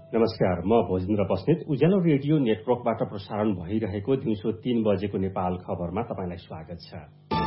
नमस्कार, म भोजेन्द्र बस्नेत उज्यालो रेडियो नेटवर्कबाट प्रसारण भइरहेको दिउँसो 3 बजेको नेपाल खबरमा तपाईंलाई स्वागत छ।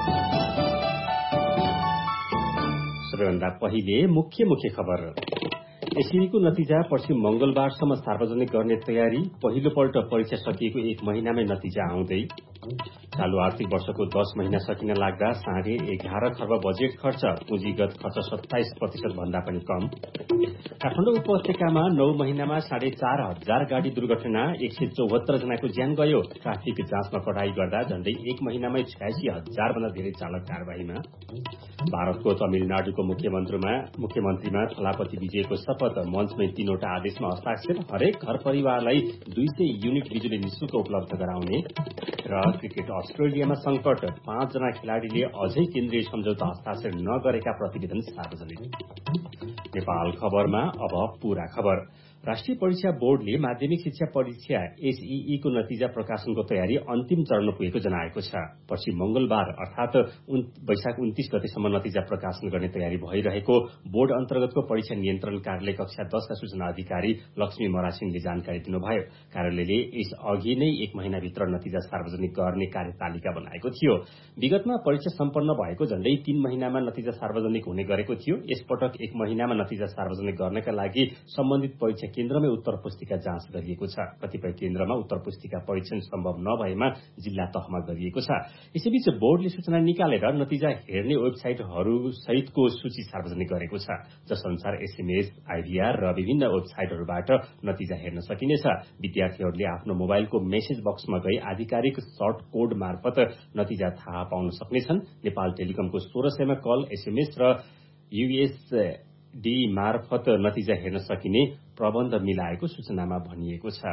सबैभन्दा पहिले मुख्य खबर। एसईको नतिजा पर्सि मंगलबारसम्म सार्वजनिक गर्ने तयारी, पहिलोपल्ट परीक्षा सकिएको 1 महिनामै नतिजा आउँदै। चालू आर्थिक वर्षको 10 महिना सकिन लाग्दा 11.5 खर्ब बजेट खर्च, पुँजीगत खर्च 27% भन्दा पनि कम। काठमाडौँ उपत्यकामा 9 महिनामा 4,500 गाडी दुर्घटना, 174 जनाको ज्यान गयो। ट्राफिक जाँचमा कडाई गर्दा झण्डै 1 महिनामै 86,000 भन्दा धेरै चालक कार्यवाहीमा। भारतको तमिलनाडुको मुख्यमन्त्रीमा थलापति विजयको शपथ, मञ्चमै 3वटा आदेशमा हस्ताक्षर, हरेक घर परिवारलाई 200 युनिट बिजुली निशुल्क उपलब्ध गराउने। र क्रिकेट अस्ट्रेलियामा संकट, 5 जना खेलाड़ीले अझै केन्द्रीय सम्झौता हस्ताक्षर नगरेका प्रतिवेदन सार्वजनिक। नेपाल खबरमा अब पूरा खबर। राष्ट्रिय परीक्षा बोर्डले माध्यमिक शिक्षा परीक्षा एसईको नतिजा प्रकाशनको तयारी अन्तिम चरणमा पुगेको जनाएको छ। पछि मंगलबार अर्थात वैशाख 29 गतेसम्म नतिजा प्रकाशन गर्ने तयारी भइरहेको बोर्ड अन्तर्गतको परीक्षा नियन्त्रण कार्यालय कक्षा 10 का सूचना अधिकारी लक्ष्मी मरासिङले जानकारी दिनुभयो। कार्यालयले यस अघि नै 1 महिनाभित्र नतिजा सार्वजनिक गर्ने कार्यतालिका बनाएको थियो। विगतमा परीक्षा सम्पन्न भएको झण्डै 3 महिनामा नतिजा सार्वजनिक हुने गरेको थियो। यसपटक 1 महिनामा नतिजा सार्वजनिक गर्नका लागि सम्बन्धित परीक्षा केन्द्रमै उत्तर पुस्तिका जाँच गरिएको छ। कतिपय केन्द्रमा उत्तर पुस्तिका परीक्षण सम्भव नभएमा जिल्ला तहमा गरिएको छ। यसैबीच बोर्डले सूचना निकालेर नतिजा हेर्ने वेबसाइटहरू सहितको सूची सार्वजनिक गरेको छ, जसअनुसार एसएमएस, आइभीआर र विभिन्न वेबसाइटहरूबाट नतिजा हेर्न सकिनेछ। विद्यार्थीहरूले आफ्नो मोबाइलको मेसेज बक्समा गई आधिकारिक सर्ट कोड मार्फत नतिजा थाहा पाउन सक्नेछन्। नेपाल टेलिकमको 1600 मा कल, एसएमएस र यूएसडी मार्फत नतिजा हेर्न सकिने प्रबन्ध मिलाएको सूचनामा भनिएको छ।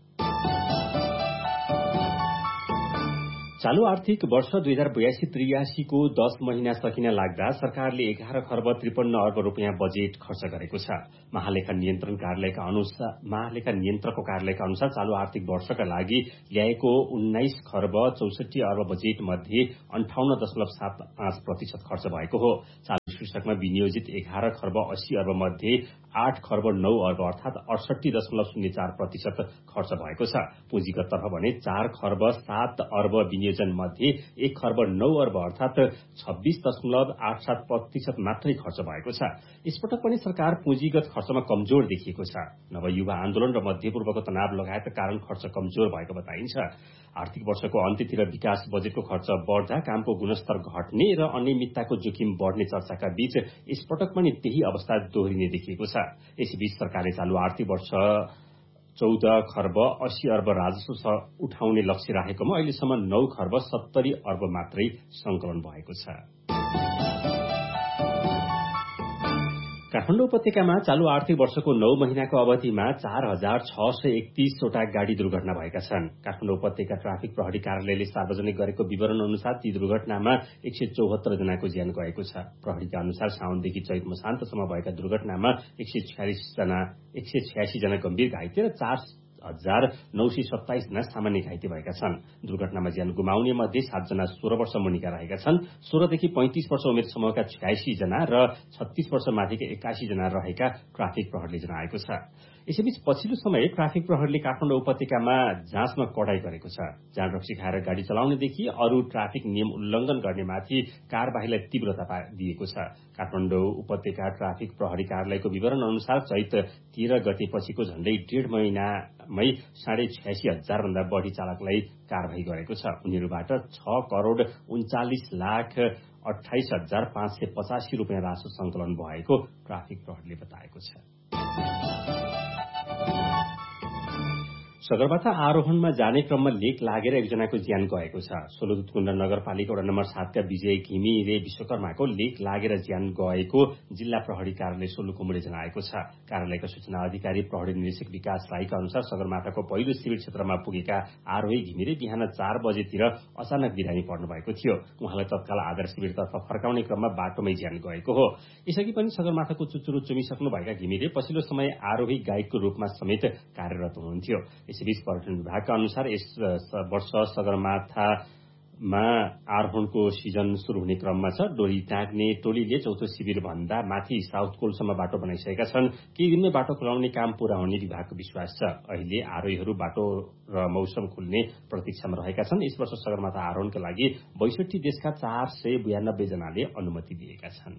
चालू आर्थिक वर्ष 2082-83 को 10 महिना सकिन लाग्दा सरकारले 11 खर्ब 53 अर्ब रुपियाँ बजेट खर्च गरेको छ। महालेखा नियन्त्रकको कार्यालयका अनुसार चालू आर्थिक वर्षका लागि ल्याएको 19 खर्ब 64 अर्ब बजेट मध्ये 58.75% खर्च भएको हो। चालू शीर्षकमा विनियोजित 11 खर्ब 80 अर्ब मध्ये 8 खर्ब 9 अर्ब अर्थात 68.04% खर्च भएको छ। पुँजीगत तर्फ भने 4 खर्ब 7 अर्ब विनियोजन मध्ये 1 खर्ब 9 अर्ब अर्थात 26.87% मात्रै खर्च भएको छ। यसपटक पनि सरकार पुँजीगत खर्चमा कमजोर देखिएको छ। नवयुवा आन्दोलन र मध्यपूर्वको तनाव लगायतका कारण खर्च कमजोर भएको बताइन्छ। आर्थिक वर्षको अन्त्यतिर विकास बजेटको खर्च बढ्दा कामको गुणस्तर घट्ने र अनियमितताको जोखिम बढ्ने चर्चाका बीच यसपटक पनि त्यही अवस्था दोहोरिने देखिएको छ। यसैबीच सरकारले चालू आर्थिक वर्ष 14 खर्ब 80 अर्ब राजस्व उठाउने लक्ष्य राखेकोमा अहिलेसम्म 9 खर्ब 70 अर्ब मात्रै संकलन भएको छ। काठमाडौँ उपत्यकामा चालू आर्थिक वर्षको 9 महिनाको अवधिमा 4,631 वटा गाड़ी दुर्घटना भएका छन्। काठमाडौँ उपत्यका ट्राफिक प्रहरी कार्यालयले सार्वजनिक गरेको विवरण अनुसार ती दुर्घटनामा 174 जनाको ज्यान गएको छ। प्रहरीका अनुसार साउनदेखि चैत मसान्तसम्म भएका दुर्घटनामा 186 जना गम्भीर घाइते र 4,927 जना सामान्य घाइते भएका छन्। दुर्घटनामा ज्यान गुमाउने मध्ये 7 जना 16 वर्ष मुनिका रहेका छन्। 16 देखि 35 वर्ष उमेर समूहका 86 जना र 36 वर्ष माथिका 81 जना रहेका ट्राफिक प्रहरीले जनाएको छ। यसैबीच पछिल्लो समय ट्राफिक प्रहरीले काठमाडौँ उपत्यकामा जाँचमा कडाई गरेको छ। जान रक्सी खाएर गाड़ी चलाउनेदेखि अरू ट्राफिक नियम उल्लंघन गर्नेमाथि कार्यवाहीलाई तीव्रता दिएको छ। काठमाडौँ उपत्यका ट्राफिक प्रहरी कार्यालयको विवरण अनुसार चैत 13 गते पछिको झण्डै 1.5 महिनामै 86,000 भन्दा बढ़ी चालकलाई कार्यवाही गरेको छ। उनीहरूबाट 6,39,28,585 रुपियाँ राजस्व संकलन भएको ट्राफिक प्रहरीले बताएको छ। सगरमाथा आरोहणमा जाने क्रममा लेक लागेर एकजनाको ज्यान गएको छ। सोलुखुम्बु नगरपालिका वडा नम्बर 7 का विजय घिमिरे विश्वकर्माको लेक लागेर ज्यान गएको जिल्ला प्रहरी कार्यालय सोलुखुम्बुले जनाएको छ। कार्यालयका सूचना अधिकारी प्रहरी निरीक्षक विकास राईका अनुसार सगरमाथाको पहिलो शिविर क्षेत्रमा पुगेका आरोही घिमिरे बिहान 4 बजेतिर अचानक बिरामी पर्नु भएको थियो। उहाँलाई तत्काल आधार शिविरतर्फ फर्काउने क्रममा बाटोमै ज्यान गएको हो। यसअघि पनि सगरमाथाको चुचुरो चुमिसक्नु भएका घिमिरे पछिल्लो समय आरोही गायकको रूपमा समेत कार्यरत हुनुहुन्थ्यो। यसैबीच पर्यटन विभागका अनुसार यस वर्ष सगरमाथा मा आरोहणको सिजन शुरू हुने क्रममा छ। डोरी टाँग्ने टोलीले चौथो शिविर भन्दा माथि साउथ कोलसम्म बाटो बनाइसकेका छन्। केही दिनमै बाटो खुलाउने काम पूरा हुने विभागको विश्वास छ। अहिले आरोहीहरू बाटो र मौसम खुल्ने प्रतीक्षामा रहेका छन्। यस वर्ष सगरमाथा आरोहणका लागि 62 देशका 492 जनाले अनुमति दिएका छन्।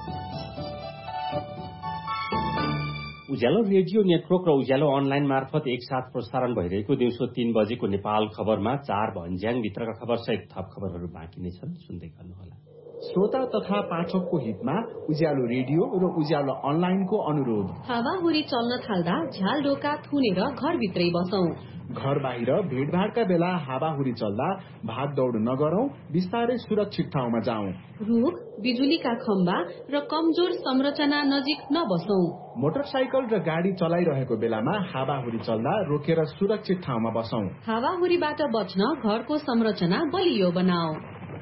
उज्यालो रेडियो नेटवर्क र उज्यालो अनलाइन मार्फत एकसाथ प्रसारण भइरहेको दिउँसो 3 बजेको नेपाल खबरमा 4 भन्ज्याङ भित्रका खबर सहित थप खबरहरू बाँकी नै छन्, सुन्दै गर्नुहोला। श्रोता तथा पाठकको हितमा उज्यालो रेडियो र उज्यालो अनलाइनको अनुरोध। हावाहुरी चल्न थाल्दा झ्याल ढोका थुनेर घरभित्रै बसौं। घर बाहिर भीड़भाड़का बेला हावाहुरी चल्दा भागदौड़ नगरौं, बिस्तारै सुरक्षित ठाउँमा जाउँ। रुख, बिजुलीका खम्बा र कमजोर संरचना नजिक नबसौं। मोटरसाइकल र गाडी चलाइरहेको बेलामा हावाहुरी चल्दा रोकेर सुरक्षित ठाउँमा बसौं। हावाहुरीबाट बच्न घरको संरचना बलियो बनाऊ।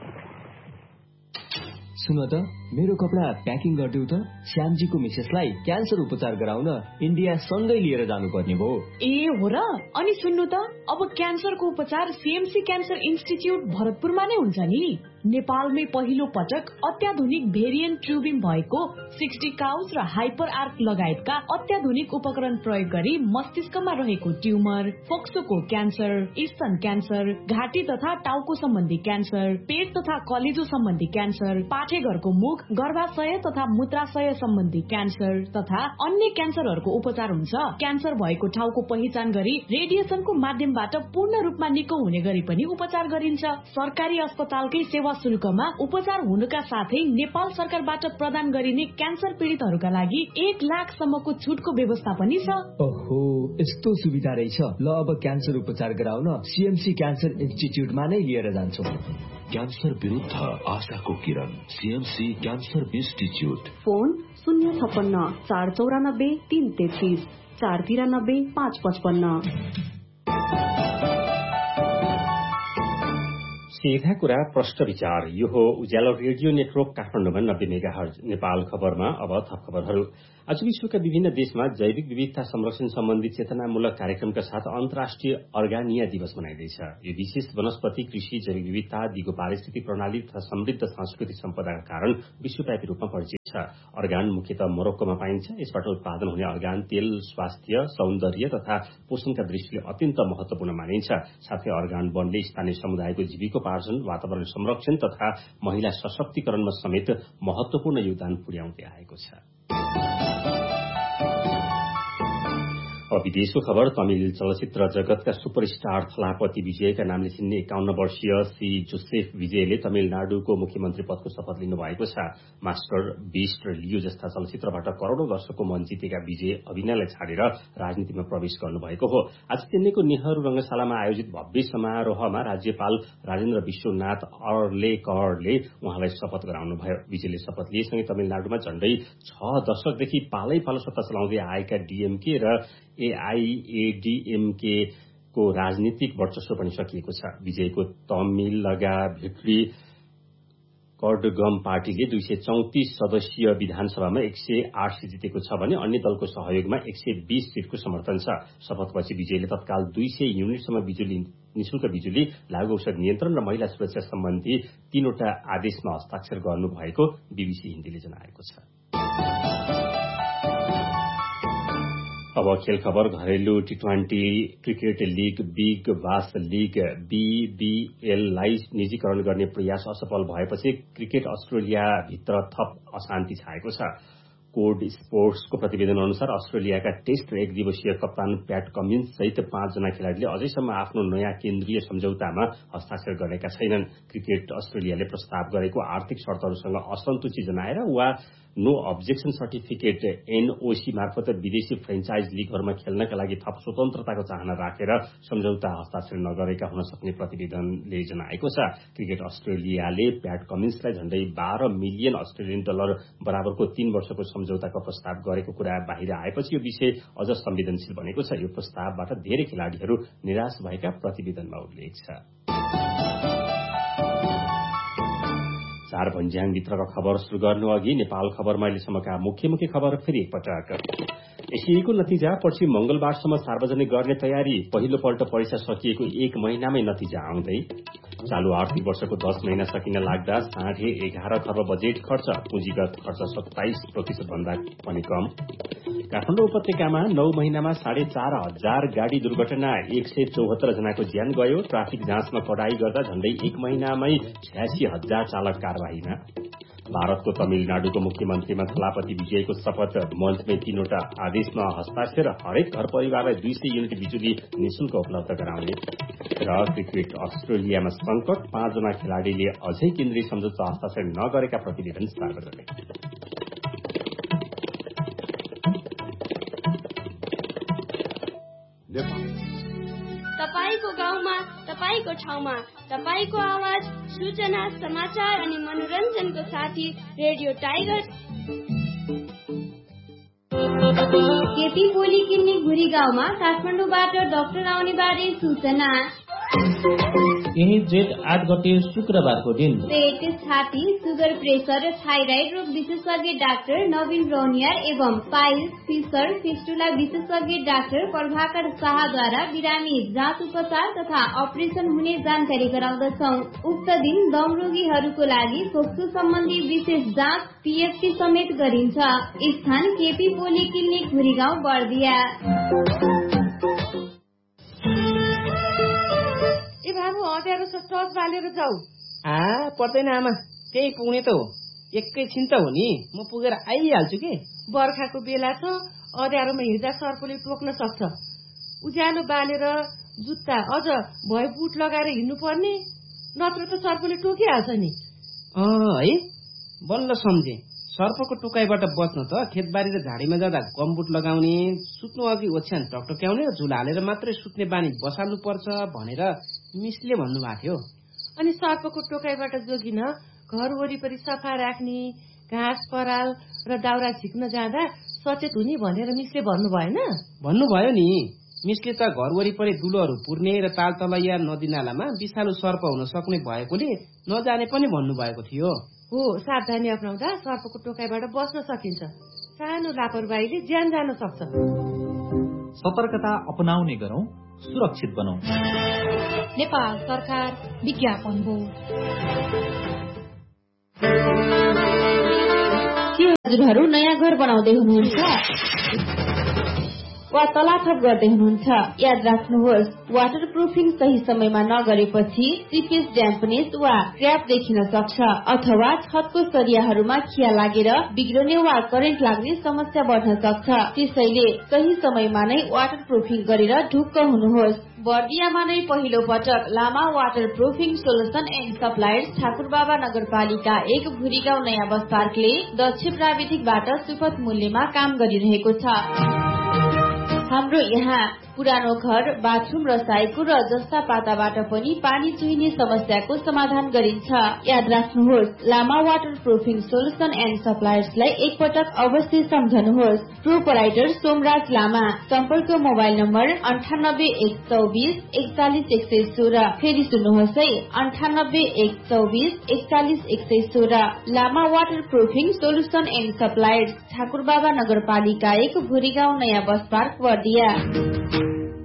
सुन त, मेरो कपडा प्याकिङ गरिदेऊ त। श्यामजीको मिसेसलाई क्यान्सर उपचार गराउन इन्डिया सँगै लिएर जानुपर्ने भयो। ए हो र? अनि सुन्नु त, अब क्यान्सरको उपचार सीएमसी क्यान्सर इन्स्टिच्युट भरतपुरमा नै हुन्छ नि। नेपालमै पहिलो पटक अत्याधुनिक भेरिएन्ट ट्युबिङ भएको 60 काउस र हाइपर आर्क लगायतका अत्याधुनिक उपकरण प्रयोग गरी मस्तिष्कमा रहेको ट्युमर, फोक्सोको क्यान्सर, स्तन क्यान्सर, घाँटी तथा टाउको सम्बन्धी क्यान्सर, पेट तथा कलेजो सम्बन्धी क्यान्सर, पाठेघरको मुख, गर्भाशय तथा मूत्राशय सम्बन्धी क्यान्सर तथा अन्य क्यान्सरहरूको उपचार हुन्छ। क्यान्सर भएको ठाउँको पहिचान गरी रेडिएसनको माध्यमबाट पूर्ण रूपमा निको हुने गरी पनि उपचार गरिन्छ। सरकारी अस्पतालकै सेवा शुल्कमा उपचार हुनुका साथै नेपाल सरकारबाट प्रदान गरिने क्यान्सर पीडितहरूका लागि 1 लाखसम्मको छुटको व्यवस्था पनि छ। ओहो, यस्तो सुविधा रहेछ। ल, अब क्यान्सर उपचार गराउन सीएमसी क्यान्सर इन्स्टिच्युटमा नै लिएर जान्छौँ। क्यान्सर विरुद्ध आशाको किरण, सीएमसी क्यान्सर इन्स्टिच्युट। फोन 056 494 333 493 555। सीधा कुरा प्रश्न विचार। यो हो उज्यालो रेडियो नेटवर्क काठमाडौँमा 90 मेगाहर्ज। नेपाल खबरमा अब थप खबरहरू। आज विश्वका विभिन्न देशमा जैविक विविधता संरक्षण सम्बन्धी चेतनामूलक कार्यक्रमका साथ अन्तर्राष्ट्रिय अर्गानिया दिवस मनाइँदैछ। यो विशेष वनस्पति, कृषि, जैविक विविधता, दिगो पारिस्थितिक प्रणाली तथा समृद्ध सांस्कृतिक सम्पदाका कारण विश्वव्यापी रूपमा परिचित छ। अर्गान मुख्यतः मोरक्कोमा पाइन्छ। यसबाट उत्पादन हुने अर्गान तेल स्वास्थ्य, सौन्दर्य तथा पोषणका दृष्टिले अत्यन्त महत्वपूर्ण मानिन्छ। साथै अर्गान वनले स्थानीय समुदायको जीविकोपार्जन, वातावरण संरक्षण तथा महिला सशक्तिकरणमा समेत महत्वपूर्ण योगदान पुर्याउँदै आएको छ। अब विदेशको खबर। तमिल चलचित्र जगतका सुपरस्टार थलापति विजयका नामले चिन्ने 51 वर्षीय श्री जोसेफ विजयले तमिलनाडुको मुख्यमन्त्री पदको शपथ लिनुभएको छ। मास्टर, बीस्ट र लियो जस्ता चलचित्रबाट करोड़ौं दर्शकको मन जितेका विजय अभिनयलाई छाडेर राजनीतिमा प्रवेश गर्नुभएको हो। आज चेन्नईको नेहरू रंगशालामा आयोजित भव्य समारोहमा राज्यपाल राजेन्द्र विश्वनाथ अर्लेकरले उहाँलाई शपथ गराउनुभयो। विजयले शपथ लिएसँगै तमिलनाडुमा झण्डै 6 दशकदेखि पालै पालो सत्ता चलाउँदै आएका डीएमके र एआईएडीएमके को राजनीतिक वर्चस्व पनि सकिएको छ। विजयको तमिलगा भित्री कडगम पार्टीले 234 सदस्यीय विधानसभामा 108 सिट जितेको छ भने अन्य दलको सहयोगमा 120 सिटको समर्थन छ। शपथपछि विजयले तत्काल 200 युनिटसम्म निशुल्क बिजुली, लागू औषध नियन्त्रण र महिला सुरक्षा सम्बन्धी 3वटा आदेशमा हस्ताक्षर गर्नुभएको बीबीसी हिन्दीले जनाएको छ। अब खेल खबर। घरेलु टी20 क्रिकेट लीग बिग बास लीग बीबीएललाई निजीकरण गर्ने प्रयास असफल भएपछि क्रिकेट अस्ट्रेलियाभित्र थप अशान्ति छाएको छ। कोड स्पोर्ट्सको प्रतिवेदन अनुसार अस्ट्रेलियाका टेस्ट र 1 दिवसीय कप्तान प्याट कमिन्स सहित 5 जना खेलाड़ीले अझैसम्म आफ्नो नयाँ केन्द्रीय सम्झौतामा हस्ताक्षर गरेका छैनन्। क्रिकेट अस्ट्रेलियाले प्रस्ताव गरेको आर्थिक शर्तहरूसँग असन्तुष्टि जनाएर वा नो अब्जेक्सन सर्टिफिकेट एनओसी मार्फत विदेशी फ्रेन्चाइज लीगहरूमा खेल्नका लागि थप स्वतन्त्रताको चाहना राखेर सम्झौता हस्ताक्षर नगरेका हुन सक्ने प्रतिवेदनले जनाएको छ। क्रिकेट अस्ट्रेलियाले प्याट कमिन्सलाई झण्डै 12 मिलियन अस्ट्रेलियन डलर बराबरको 3 वर्षको सम्झौताको प्रस्ताव गरेको कुरा बाहिर आएपछि यो विषय अझ संवेदनशील बनेको छ। यो प्रस्तावबाट धेरै खेलाड़ीहरू निराश भएका प्रतिवेदनमा उल्लेख छ। 4 भन्ज्याङ भित्रका खबर सुरु गर्नु अघि नेपाल खबरमा अहिलेसम्मका मुख्य खबर फेरि एकपटक। एसईको नतिजा पर्सि मंगलबारसम्म सार्वजनिक गर्ने तयारी। पहिलो पल्ट परीक्षा सकिएको 1 महिनामै नतिजा आउँदै। चालू आर्थिक वर्षको 10 महिना सकिन लाग्दा 11.5 खर्ब बजेट खर्च, पुँजीगत खर्च 27% भन्दा पनि कम। काठमाडौँ उपत्यकामा 9 महिनामा 4,500 गाड़ी दुर्घटना, 174 जनाको ज्यान गयो। ट्राफिक जाँचमा कडाई गर्दा झण्डै 1 महिनामै 86,000 चालक कार्यवाहीमा। भारतको तमिलनाडुको मुख्यमन्त्रीमा थलापति विजयको शपथ, मञ्चमै 3वटा आदेशमा हस्ताक्षर, हरेक घर परिवारलाई 200 युनिट बिजुली निशुल्क उपलब्ध गराउने। र क्रिकेट अस्ट्रेलियामा संकट, 5 जना खेलाड़ीले अझै केन्द्रीय सम्झौता हस्ताक्षर नगरेका प्रतिवेदन सार्वजनिक। तपाईको गाउँमा, तपाईको ठाउँमा, तपाईको आवाज, सूचना, समाचार अनि मनोरञ्जनको साथी रेडियो टाइगर। केपी पोलिक्लिनिक भुरी गाउँमा काठमाडौँबाट डाक्टर आउने बारे सूचना। यही जेठ 8 गते शुक्रबारको दिन पेट, छाती, सुगर, प्रेसर, थाइराइड रोग विशेषज्ञ डाक्टर नवीन रौनियार एवं पाइल्स, फिसर, फिस्टुला विशेषज्ञ डाक्टर प्रभाकर शाहद्वारा बिरामी जाँच उपचार तथा अपरेसन हुने जानकारी गराउँदछौ। उक्त दिन दम रोगीहरूको लागि फोक्सो सम्बन्धी विशेष जाँच पीएफटी समेत गरिन्छ। स्थान केपी पोलिक्लिनिक भुरीगाउँ बर्दिया। बाबु अँध्यारो टर्च बालेर जाऊ। पर्दैन आमा, त्यही पुग्ने त हो, एकैछिन त हो नि, म पुगेर आइहाल्छु कि। बर्खाको बेला छ, अँध्यारोमा हिँड्दा सर्पले टोक्न सक्छ। उज्यालो बालेर जुत्ता अझ भए बुट लगाएर हिँड्नु पर्ने, नत्र त सर्पले टोकिहाल्छ नि। है, बल्ल सम्झे। सर्पको टोकाइबाट बच्न त खेतबारी र झाडीमा जाँदा गमबुट लगाउने, सुत्नु अघि ओछ्यान टकटक्याउने र झुल हालेर मात्रै सुत्ने बानी बसाल्नु पर्छ भनेर मिसले भन्नुभएको थियो। अनि सर्पको टोकाइबाट जोगिन घर वरिपरि सफा राख्ने, घाँस पराल र दाउरा झिक्न जाँदा सचेत हुने भनेर मिसले भन्नु भएन? भन्नुभयो नि। मिसले त घर वरिपरि दुलोहरू पुर्ने र तालतलैया नदीनालामा विषालु सर्प हुन सक्ने भएकोले नजाने पनि भन्नुभएको थियो। हो, सावधानी अपनाउँदा सर्पको टोकाइबाट बच्न सकिन्छ। सानो लापरवाहीले ज्यान जान सक्छ। सतर्कता अपनाउने गरौं, सुरक्षित बनौं। नेपाल सरकार विज्ञापन हो। के हजुरहरू नयाँ घर बनाउँदै हुनुहुन्छ वा तलाथप गर्दै हुनुहुन्छ? याद राख्नुहोस्, वाटर प्रुफिङ सही समयमा नगरेपछि सिपेज ड्याम्पनेस वा क्र्याक देखिन सक्छ अथवा छतको सरियाहरूमा खिया लागेर बिग्रने वा करेन्ट लाग्ने समस्या बढ्न सक्छ। त्यसैले सही समयमा नै वाटर प्रुफिङ गरेर ढुक्क हुनुहोस्। बर्दियामा नै पहिलो पटक लामा water proofing solution and suppliers Thakurbaba नगरपालिका 1 भुरीगाउँ नयाँ बस पार्कले दक्ष प्राविधिकबाट सुपथ मूल्यमा काम गरिरहेको छ। हाम्रो यहाँ पुरानो घर, बाथरूम र साइको र जस्ता पाताबाट पनि पानी चुहिने समस्याको समाधान गरिन्छ। याद राख्नुहोस्, लामा वाटर प्रुफिङ सोलुसन एन्ड सप्लायर्सलाई एकपटक अवश्य सम्झनुहोस्। प्रोपराइटर सोमराज लामा। सम्पर्क मोबाइल नम्बर 9812414116। फेरि सुन्नुहोस् है, 9812414116। लामा water proofing solution and suppliers Thakurbaba नगरपालिका 1 भुरीगाउँ नयाँ बस पार्क बर्दिया।